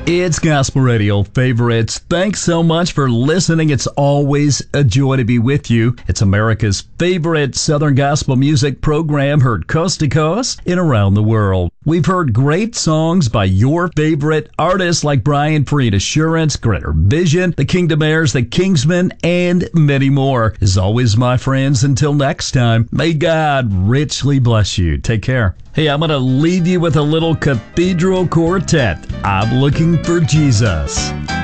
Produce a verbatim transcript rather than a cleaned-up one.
It's Gospel Radio Favorites. Thanks so much for listening. It's always a joy to be with you. It's America's favorite Southern gospel music program, heard coast to coast and around the world. We've heard great songs by your favorite artists like Brian Free, Assurance, Greater Vision, the Kingdom Heirs, the Kingsmen, and many more. As always, my friends, until next time, may God richly bless you. Take care. Hey, I'm going to leave you with a little cathedral quartet. I'm looking for Jesus.